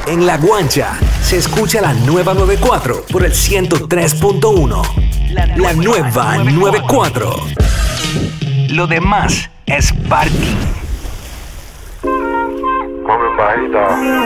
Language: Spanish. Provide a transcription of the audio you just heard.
En La Guancha se escucha la nueva 94 por el 103.1. La nueva 94. Lo demás es parking. Mami bajita.